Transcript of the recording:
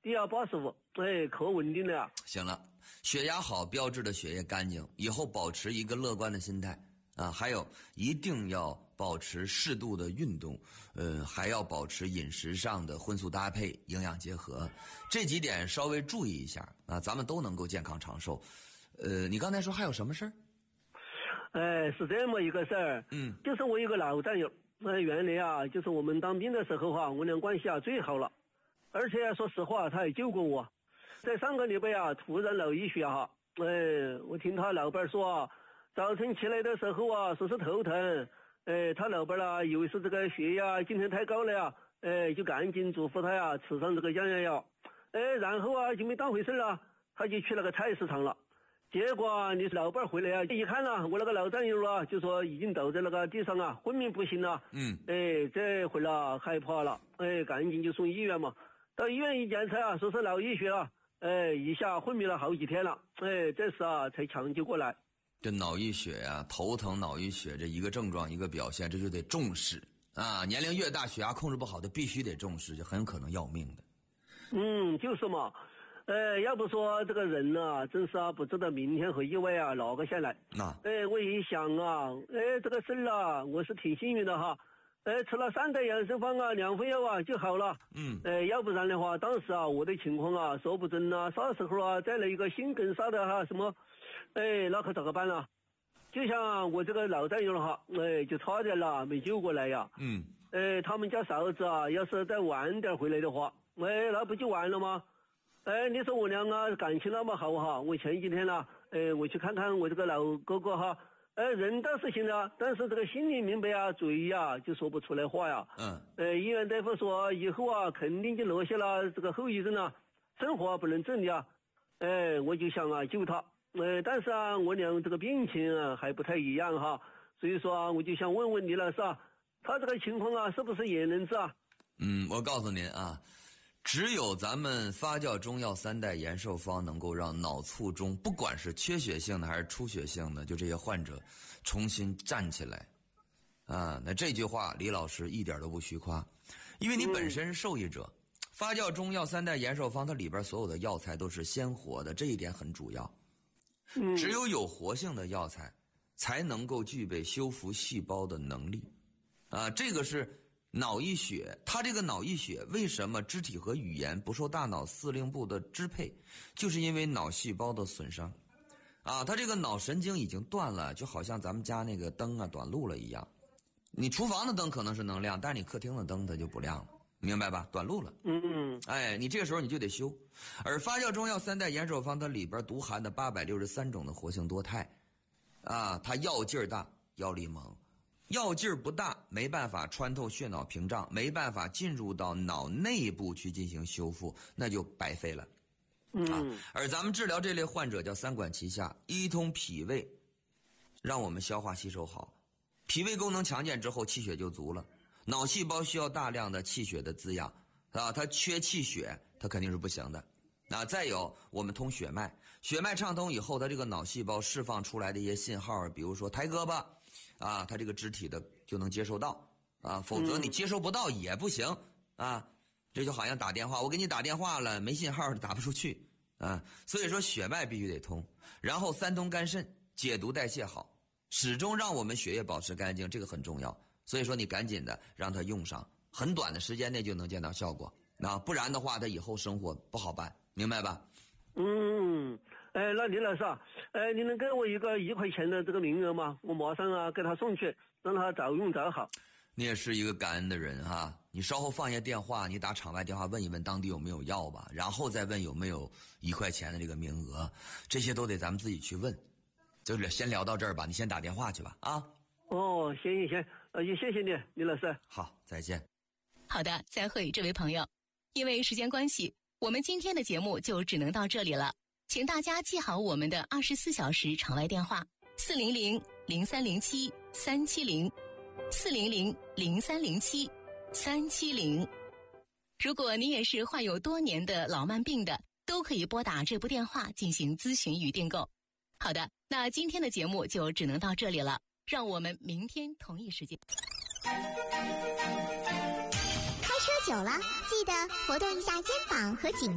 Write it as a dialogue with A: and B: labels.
A: 低压85，可稳定了呀。
B: 行了，血压好标志着血液干净，以后保持一个乐观的心态啊，还有一定要保持适度的运动，还要保持饮食上的荤素搭配，营养结合，这几点稍微注意一下啊，咱们都能够健康长寿。你刚才说还有什么事儿？
A: 是这么一个事儿，就是我有个老战友，原来啊，就是我们当兵的时候我俩关系最好了，而且说实话，他也救过我。在上个礼拜突然脑溢血我听他老伴说早晨起来的时候说是头疼，他老伴以为是这个血压今天太高了就赶紧嘱咐他吃上这个降压药，然后就没当回事了，他就去那个菜市场了。结果你老伴回来一看我那个老战友就说已经倒在那个地上昏迷不醒了。这回了害怕了，赶紧就送医院嘛。到医院一检查说是脑溢血了，一下昏迷了好几天了，这时才抢救过来。
B: 这脑溢血头疼脑溢血这一个症状一个表现，这就得重视啊！年龄越大血压控制不好的必须得重视，就很有可能要命的。
A: 就是嘛。要不说这个人真是不知道明天和意外哪个先来。我一想这个事我是挺幸运的吃了3袋养生方2副药就好了。要不然的话，当时我的情况说不准啥时候再来一个心梗啥的什么，那可咋个办了？就像我这个老战友就差点了没救过来呀。他们家嫂子要是再晚点回来的话，那不就完了吗？你说我俩感情那么好我前几天我去看看我这个老哥哥人倒是行了，但是这个心里明白嘴就说不出来话呀。医院大夫说以后肯定就落下了这个后遗症了，生活不能自理我就想救他，但是我俩这个病情还不太一样所以说我就想问问李老师他这个情况是不是也能治
B: 我告诉您只有咱们发酵中药3代延寿方能够让脑卒中不管是缺血性的还是出血性的，就这些患者重新站起来那这句话李老师一点都不虚夸，因为你本身是受益者。发酵中药3代延寿方它里边所有的药材都是鲜活的，这一点很主要。只有活性的药材才能够具备修复细胞的能力这个是脑溢血。它这个脑溢血为什么肢体和语言不受大脑司令部的支配，就是因为脑细胞的损伤它这个脑神经已经断了，就好像咱们家那个灯短路了一样。你厨房的灯可能是能亮，但是你客厅的灯它就不亮了，明白吧？短路了。你这个时候你就得修。而发酵中药3代延寿方它里边独含的863种的活性多肽它药劲儿大，药力猛。药劲儿不大，没办法穿透血脑屏障，没办法进入到脑内部去进行修复，那就白费了而咱们治疗这类患者叫3管齐下，一通脾胃，让我们消化吸收好，脾胃功能强健之后气血就足了。脑细胞需要大量的气血的滋养它缺气血它肯定是不行的再有我们通血脉，血脉畅通以后，它这个脑细胞释放出来的一些信号，比如说抬胳膊它这个肢体的就能接收到否则你接收不到也不行这就好像打电话，我给你打电话了没信号打不出去所以说血脉必须得通，然后3通肝肾，解毒代谢好，始终让我们血液保持干净，这个很重要。所以说你赶紧的让它用上，很短的时间内就能见到效果不然的话他以后生活不好办，明白吧？
A: 那李老师你能给我一个1块钱的这个名额吗？我马上给他送去，让他早用早好。
B: 你也是一个感恩的人你稍后放下电话，你打场外电话问一问当地有没有药吧，然后再问有没有1块钱的这个名额，这些都得咱们自己去问。就是先聊到这儿吧，你先打电话去吧
A: 行，也谢谢你李老师。
B: 好，再见。
C: 好的，再会这位朋友。因为时间关系，我们今天的节目就只能到这里了，请大家记好我们的24小时场外电话400-0307-370，400-0307-370。如果你也是患有多年的老慢病的，都可以拨打这部电话进行咨询与订购。好的，那今天的节目就只能到这里了，让我们明天同一时间。
D: 开车久了，记得活动一下肩膀和颈